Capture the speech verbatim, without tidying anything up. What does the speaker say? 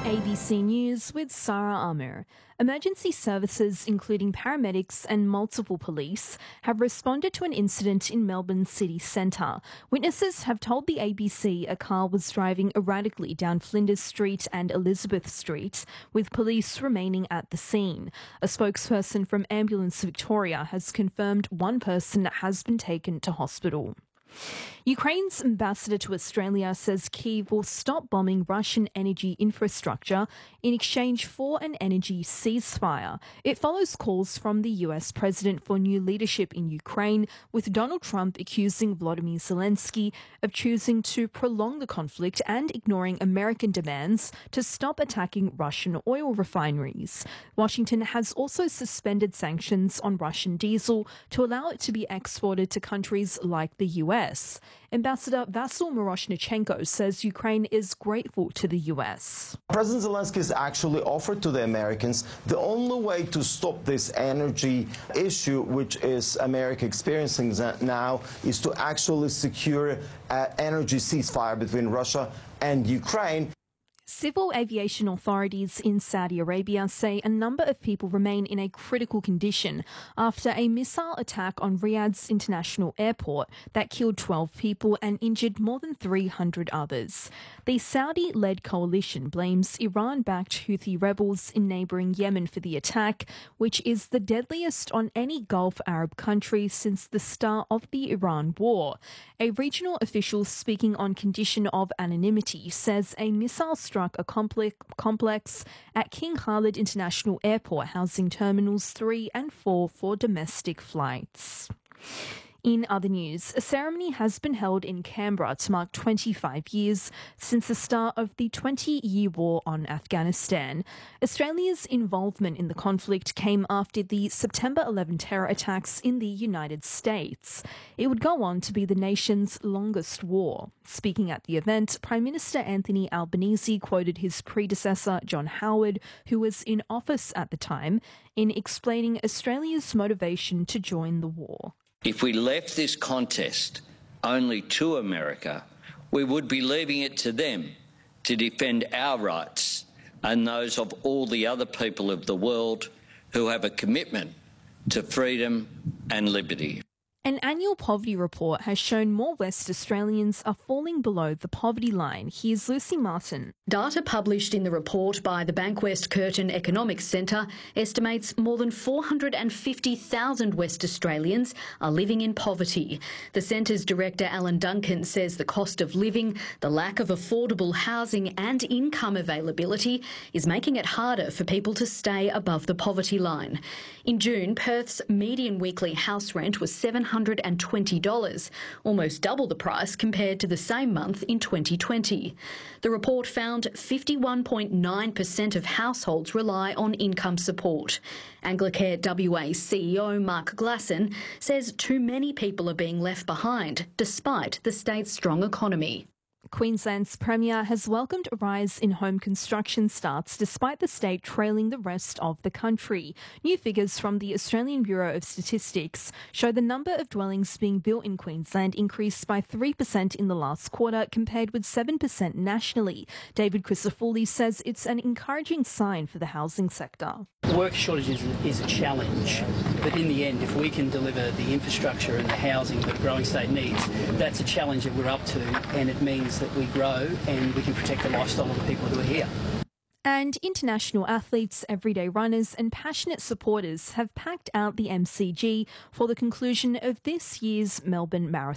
A B C News with Sarah Amir. Emergency services, including paramedics and multiple police, have responded to an incident in Melbourne's city centre. Witnesses have told the A B C a car was driving erratically down Flinders Street and Elizabeth Street, with police remaining at the scene. A spokesperson from Ambulance Victoria has confirmed one person has been taken to hospital. Ukraine's ambassador to Australia says Kyiv will stop bombing Russian energy infrastructure in exchange for an energy ceasefire. It follows calls from the U S president for new leadership in Ukraine, with Donald Trump accusing Volodymyr Zelensky of choosing to prolong the conflict and ignoring American demands to stop attacking Russian oil refineries. Washington has also suspended sanctions on Russian diesel to allow it to be exported to countries like the U S. Ambassador Vasyl Miroshnichenko says Ukraine is grateful to the U S. President Zelensky has actually offered to the Americans the only way to stop this energy issue, which is America experiencing now, is to actually secure an energy ceasefire between Russia and Ukraine. Civil aviation authorities in Saudi Arabia say a number of people remain in a critical condition after a missile attack on Riyadh's international airport that killed twelve people and injured more than three hundred others. The Saudi-led coalition blames Iran-backed Houthi rebels in neighbouring Yemen for the attack, which is the deadliest on any Gulf Arab country since the start of the Iran war. A regional official speaking on condition of anonymity says a missile struck a complex at King Khalid International Airport housing Terminals three and four for domestic flights. In other news, a ceremony has been held in Canberra to mark twenty-five years since the start of the twenty-year war on Afghanistan. Australia's involvement in the conflict came after the September eleventh terror attacks in the United States. It would go on to be the nation's longest war. Speaking at the event, Prime Minister Anthony Albanese quoted his predecessor, John Howard, who was in office at the time, in explaining Australia's motivation to join the war. If we left this contest only to America, we would be leaving it to them to defend our rights and those of all the other people of the world who have a commitment to freedom and liberty. An annual poverty report has shown more West Australians are falling below the poverty line. Here's Lucy Martin. Data published in the report by the Bankwest Curtin Economics Centre estimates more than four hundred fifty thousand West Australians are living in poverty. The centre's director, Alan Duncan, says the cost of living, the lack of affordable housing and income availability is making it harder for people to stay above the poverty line. In June, Perth's median weekly house rent was seven hundred twenty dollars, almost double the price compared to the same month in twenty twenty. The report found fifty-one point nine percent of households rely on income support. Anglicare W A C E O Mark Glasson says too many people are being left behind despite the state's strong economy. Queensland's Premier has welcomed a rise in home construction starts despite the state trailing the rest of the country. New figures from the Australian Bureau of Statistics show the number of dwellings being built in Queensland increased by three percent in the last quarter compared with seven percent nationally. David Crisafulli says it's an encouraging sign for the housing sector. Work shortages is a challenge, but in the end, if we can deliver the infrastructure and the housing that the growing state needs, that's a challenge that we're up to, and it means that we grow and we can protect the lifestyle of the people who are here. And international athletes, everyday runners and passionate supporters have packed out the M C G for the conclusion of this year's Melbourne Marathon.